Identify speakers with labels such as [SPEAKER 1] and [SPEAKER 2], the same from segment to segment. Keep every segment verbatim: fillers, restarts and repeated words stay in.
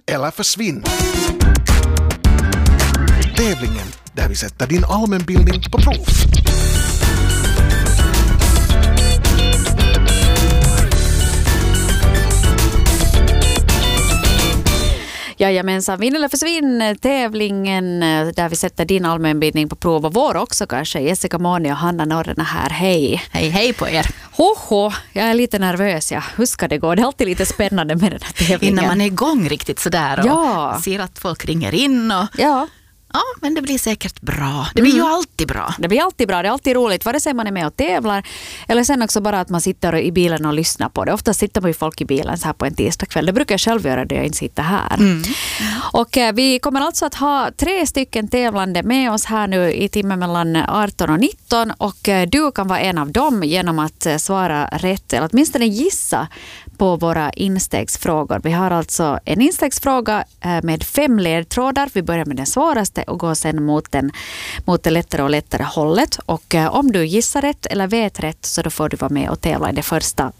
[SPEAKER 1] eller försvinn. Tävlingen där vi sätter din allmänbildning på prov.
[SPEAKER 2] Jajamensan, vinn eller försvinn, tävlingen där vi sätter din allmänbildning på prov och vår också kanske. Jessica Moni och Hanna Norrena här, hej.
[SPEAKER 3] Hej, hej på er.
[SPEAKER 2] Hoho, jag är lite nervös, ja. Hur ska det gå? Det är alltid lite spännande med den här tävlingen.
[SPEAKER 3] Innan man är igång riktigt sådär och
[SPEAKER 2] ja.
[SPEAKER 3] ser att folk ringer in och...
[SPEAKER 2] Ja.
[SPEAKER 3] Ja, men det blir säkert bra. Det blir mm. ju alltid bra.
[SPEAKER 2] Det blir alltid bra. Det är alltid roligt. Vare sig man är med och tävlar eller sen också bara att man sitter i bilen och lyssnar på det. Ofta sitter man ju folk i bilen så här på en tisdagkväll. Det brukar jag själv göra då jag inte sitter här. Mm. Och eh, vi kommer alltså att ha tre stycken tävlande med oss här nu i timmen mellan arton och nitton. Och eh, du kan vara en av dem genom att eh, svara rätt eller åtminstone gissa på våra instegsfrågor. Vi har alltså en instegsfråga med fem ledtrådar. Vi börjar med den svåraste och går sen mot, den, mot det lättare och lättare hållet. Och om du gissar rätt eller vet rätt så då får du vara med och tävla i det första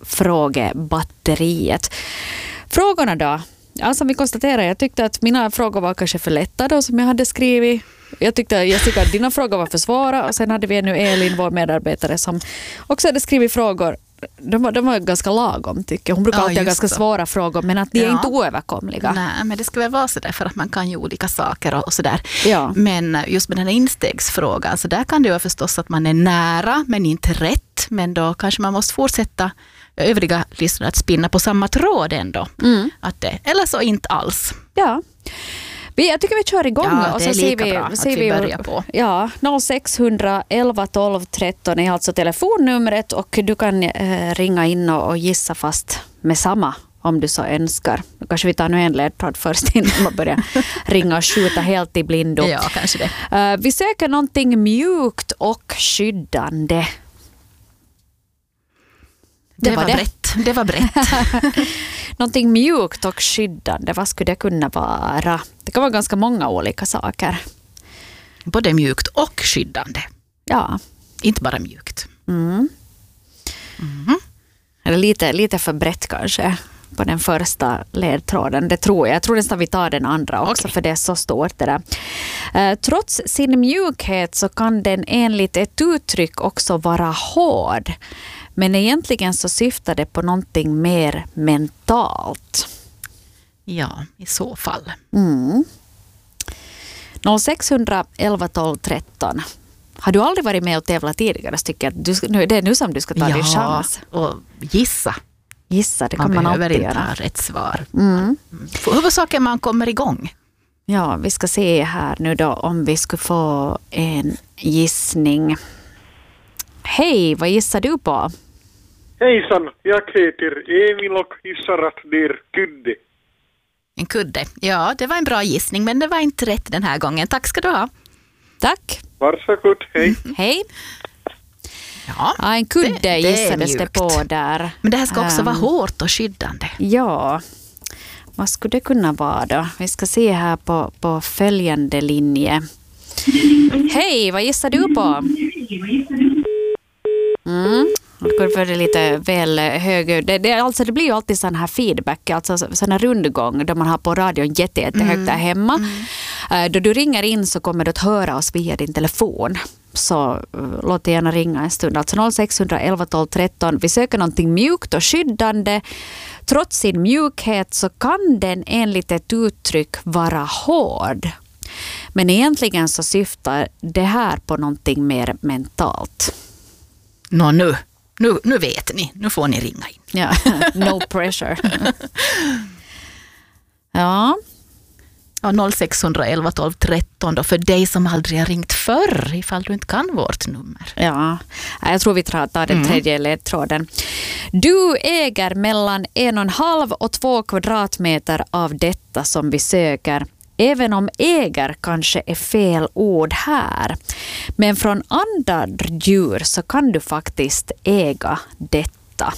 [SPEAKER 2] frågebatteriet. Frågorna då? Ja, som vi konstaterar, jag tyckte att mina frågor var kanske för lätta då som jag hade skrivit. Jag tyckte Jessica att dina frågor var för svåra och sen hade vi nu Elin, vår medarbetare, som också hade skrivit frågor. De var, de var ganska lagom tycker jag. Hon brukar ja, alltid ha ganska så. svåra frågor men att de ja. är inte oöverkomliga.
[SPEAKER 3] Nej, men det ska väl vara sådär för att man kan ju olika saker och, och sådär.
[SPEAKER 2] Ja.
[SPEAKER 3] Men just med den här instegsfrågan så där kan det ju förstås att man är nära men inte rätt. Men då kanske man måste fortsätta övriga lyssnare att spinna på samma tråd ändå. Mm. Att det, eller så inte alls.
[SPEAKER 2] Ja. Vi, jag tycker vi kör igång.
[SPEAKER 3] Ja,
[SPEAKER 2] och
[SPEAKER 3] det
[SPEAKER 2] så
[SPEAKER 3] är lika
[SPEAKER 2] ser vi,
[SPEAKER 3] bra att
[SPEAKER 2] ser
[SPEAKER 3] vi börjar på.
[SPEAKER 2] Ja, noll sex elva tolv tretton är alltså telefonnumret och du kan eh, ringa in och, och gissa fast med samma om du så önskar. Då kanske vi tar nu en ledtråd först innan man börjar ringa och skjuta helt i blindo.
[SPEAKER 3] Ja, kanske det.
[SPEAKER 2] Eh, vi söker någonting mjukt och skyddande.
[SPEAKER 3] Det, det var, var det. brett. Det var brett.
[SPEAKER 2] Någonting mjukt och skyddande, vad skulle det kunna vara? Det kan vara ganska många olika saker.
[SPEAKER 3] Både mjukt och skyddande.
[SPEAKER 2] Ja.
[SPEAKER 3] Inte bara mjukt.
[SPEAKER 2] Mm. Mm. Eller lite, lite för brett kanske på den första ledtråden. Det tror jag. Jag tror nästan vi tar den andra också okay. för det är så stort det där. Eh, trots sin mjukhet så kan den enligt ett uttryck också vara hård. Men egentligen så syftar det på någonting mer mentalt.
[SPEAKER 3] Ja, i så fall.
[SPEAKER 2] Mm. noll sex elva tolv tretton. Har du aldrig varit med och tävlat tidigare? Tycker jag. Du, nu, det är nu som du ska ta
[SPEAKER 3] ja,
[SPEAKER 2] din chans.
[SPEAKER 3] Och gissa.
[SPEAKER 2] Gissa, det kan
[SPEAKER 3] man
[SPEAKER 2] man alltid
[SPEAKER 3] behöver
[SPEAKER 2] göra.
[SPEAKER 3] inte ha rätt svar.
[SPEAKER 2] Mm.
[SPEAKER 3] Huvudsaken man kommer igång.
[SPEAKER 2] Ja, vi ska se här nu då om vi skulle få en gissning. Hej, vad gissar du på?
[SPEAKER 4] Hejsan, jag heter Emil och gissar att det är kudde.
[SPEAKER 3] En kudde. Ja, det var en bra gissning men det var inte rätt den här gången. Tack ska du ha.
[SPEAKER 2] Tack.
[SPEAKER 4] Varsågod, hej.
[SPEAKER 2] Mm. Hej.
[SPEAKER 3] Ja,
[SPEAKER 2] ja, en kudde det, det gissades det på där.
[SPEAKER 3] Men det här ska också um, vara hårt och skyddande.
[SPEAKER 2] Ja, vad skulle det kunna vara då? Vi ska se här på, på följande linje. Hej, vad gissar du på? Mm. Det är lite väl hög. Det, det, alltså det blir ju alltid sån här feedback, alltså sån här rundgång då man har på radion jätte, jätte högt där hemma. Mm. Då du ringer in så kommer du att höra oss via din telefon. Så uh, låt dig gärna ringa en stund. Alltså noll sex elva tolv tretton. Vi söker någonting mjukt och skyddande. Trots sin mjukhet så kan den enligt ett uttryck vara hård. Men egentligen så syftar det här på någonting mer mentalt.
[SPEAKER 3] Nå nu. Nu, nu vet ni. Nu får ni ringa in.
[SPEAKER 2] Ja, no pressure. Ja.
[SPEAKER 3] Ja, noll sex elva tolv tretton då för dig som aldrig har ringt förr ifall du inte kan vårt nummer.
[SPEAKER 2] Ja, jag tror vi tar den tredje mm. ledtråden. Du äger mellan en och en halv och två kvadratmeter av detta som vi söker. Även om äger kanske är fel ord här. Men från andra djur så kan du faktiskt äga detta.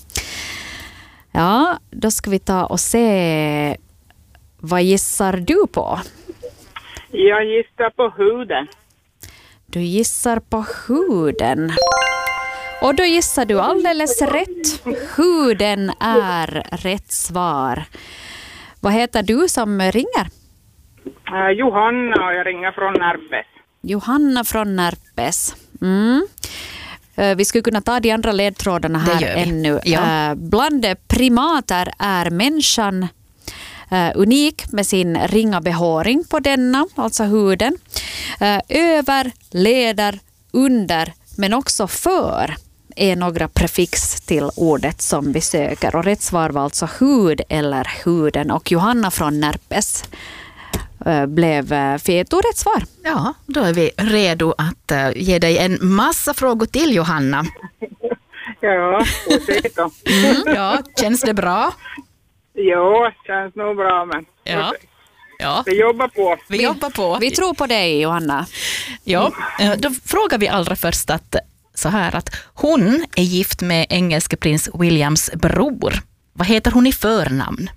[SPEAKER 2] Ja, då ska vi ta och se. Vad gissar du på?
[SPEAKER 5] Jag gissar på huden.
[SPEAKER 2] Du gissar på huden. Och då gissar du alldeles rätt. Huden är rätt svar. Vad heter du som ringer?
[SPEAKER 5] Uh, Johanna och jag ringer från Närpes.
[SPEAKER 2] Johanna från Närpes. Mm. Uh, vi skulle kunna ta de andra ledtrådarna här ännu.
[SPEAKER 3] Ja.
[SPEAKER 2] Uh, bland primater är människan uh, unik med sin ringa behåring på denna, alltså huden. Uh, över, leder, under, men också för är några prefix till ordet som vi söker. Och rätt svar var alltså hud eller huden. Och Johanna från Närpes uh, blev uh, fet och rätt svar.
[SPEAKER 3] Ja, då är vi redo att uh, ge dig en massa frågor till, Johanna.
[SPEAKER 5] Ja, precis då.
[SPEAKER 3] Mm, ja, känns det bra?
[SPEAKER 5] Ja, känns nog bra, men
[SPEAKER 3] Ja. Ja.
[SPEAKER 5] vi jobbar på.
[SPEAKER 3] Vi jobbar på.
[SPEAKER 2] Vi tror på dig, Johanna.
[SPEAKER 3] Ja, då frågar vi allra först att så här att hon är gift med engelske prins Williams bror. Vad heter hon i förnamn?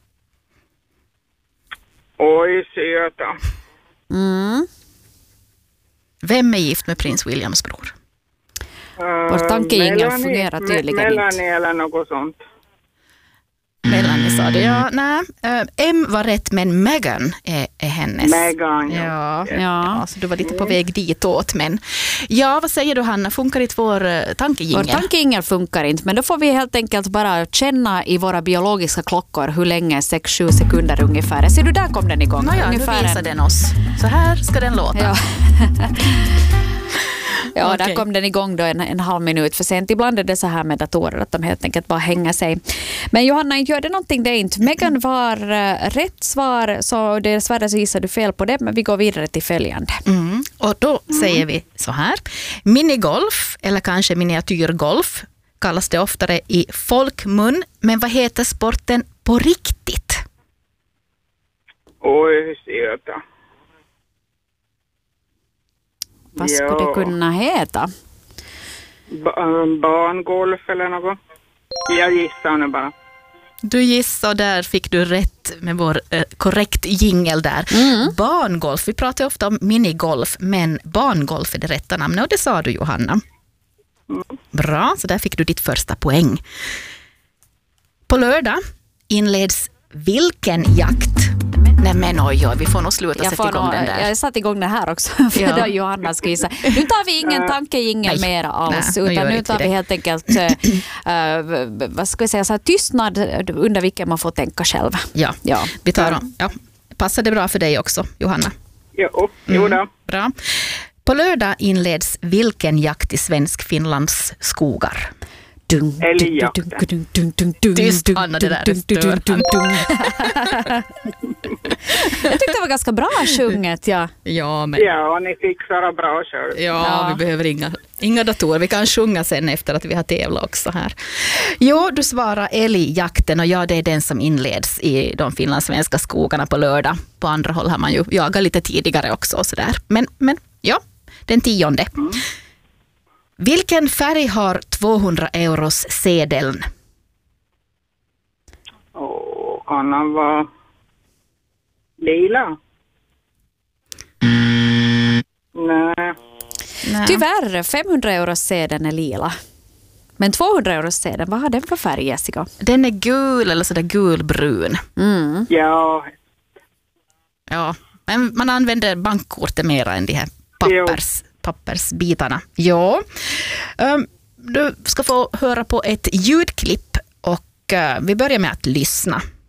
[SPEAKER 5] Oj, söta.
[SPEAKER 2] Mm.
[SPEAKER 3] Vem är gift med prins Williams bror?
[SPEAKER 2] Vår tankejingel fungerar tydligen inte.
[SPEAKER 5] Melanie eller något sånt.
[SPEAKER 3] Melanie sa det. Ja, nej. Uh, M var rätt, men Meghan är, är hennes.
[SPEAKER 5] Meghan, ja.
[SPEAKER 3] Ja,
[SPEAKER 2] Ja.
[SPEAKER 3] ja, så du var lite på väg ditåt. Men ja, vad säger du, Hanna? Funkar inte vår uh, tankejingel?
[SPEAKER 2] Vår tankejingel funkar inte, men då får vi helt enkelt bara känna i våra biologiska klockor hur länge, sex sju sekunder ungefär. Ser du, där kom den igång.
[SPEAKER 3] Nåja, nu
[SPEAKER 2] ungefär
[SPEAKER 3] visar
[SPEAKER 2] en...
[SPEAKER 3] den oss. Så här ska den låta.
[SPEAKER 2] Ja. Ja,
[SPEAKER 3] Okej.
[SPEAKER 2] där kom den igång då en, en halv minut för sent. Ibland är det så här med datorer att de helt enkelt bara hänger sig. Men Johanna, gör det någonting det är inte. Meghan var uh, rätt svar, så dessvärre så gissar du fel på det, men vi går vidare till följande.
[SPEAKER 3] Mm. Och då säger vi så här. Minigolf, eller kanske miniatyrgolf, kallas det oftare i folkmun. Men vad heter sporten på riktigt?
[SPEAKER 5] Oj, söta.
[SPEAKER 2] Vad skulle
[SPEAKER 5] Ja.
[SPEAKER 2] det kunna heta?
[SPEAKER 5] Ba- äh, barngolf eller något. Jag gissar nu bara.
[SPEAKER 3] Du gissar, där fick du rätt med vår eh, korrekt jingel där.
[SPEAKER 2] Mm.
[SPEAKER 3] Barngolf, vi pratar ofta om minigolf, men barngolf är det rätta namnet och det sa du, Johanna. Bra, så där fick du ditt första poäng. På lördag inleds vilken jakt? Nej men oj, oj, vi får nog sluta
[SPEAKER 2] Jag,
[SPEAKER 3] sätta
[SPEAKER 2] får
[SPEAKER 3] igång
[SPEAKER 2] nog,
[SPEAKER 3] den där.
[SPEAKER 2] jag satt igång den här också för
[SPEAKER 3] Ja.
[SPEAKER 2] då Johanna ska gissa. Nu tar vi ingen tankejingel
[SPEAKER 3] Nej.
[SPEAKER 2] mera alls,
[SPEAKER 3] Nej, nu
[SPEAKER 2] utan
[SPEAKER 3] gör
[SPEAKER 2] nu
[SPEAKER 3] inte
[SPEAKER 2] tar
[SPEAKER 3] vi
[SPEAKER 2] vi
[SPEAKER 3] det.
[SPEAKER 2] helt enkelt uh, vad ska jag säga, så här, tystnad under vilken man får tänka själv.
[SPEAKER 3] Ja,
[SPEAKER 2] Ja.
[SPEAKER 3] vi tar dem. Ja. Passar det bra för dig också, Johanna?
[SPEAKER 5] Jo, jo då.
[SPEAKER 3] Bra. På lördag inleds vilken jakt i svensk Finlands skogar?
[SPEAKER 2] Dung,
[SPEAKER 5] Älgjakten.
[SPEAKER 2] dung, dung, dung, dung, dung,
[SPEAKER 3] Tyst,
[SPEAKER 2] dung,
[SPEAKER 3] Anna, det där
[SPEAKER 2] dung, dung, dung, dung, dung.
[SPEAKER 3] stör.
[SPEAKER 2] Jag tyckte det var ganska bra sjunget, ja.
[SPEAKER 3] Ja, men
[SPEAKER 5] Ja, ni fixar det bra själv.
[SPEAKER 3] ja,
[SPEAKER 2] Ja.
[SPEAKER 3] vi behöver inga, inga datorer. Vi kan sjunga sen efter att vi har tävlat också här. Jo, du svarar älgjakten och ja, det är den som inleds i de finlandssvenska skogarna på lördag. På andra håll har man ju jagat lite tidigare också och sådär. Men, men ja, den tionde.
[SPEAKER 5] Mm.
[SPEAKER 3] Vilken färg har tvåhundra euros sedeln?
[SPEAKER 5] Åh, kan han vara lila? Nej.
[SPEAKER 3] Nej.
[SPEAKER 2] Tyvärr, femhundra euros sedeln är lila. Men tvåhundra euros sedeln, vad har den för färg, Jessica?
[SPEAKER 3] Den är gul eller sådär gulbrun.
[SPEAKER 2] Mm.
[SPEAKER 5] Ja,
[SPEAKER 3] Ja, men man använder bankkortet mera än de här pappers, pappersbitarna. Ja. Um, du ska få höra på ett ljudklipp och uh, vi börjar med att lyssna.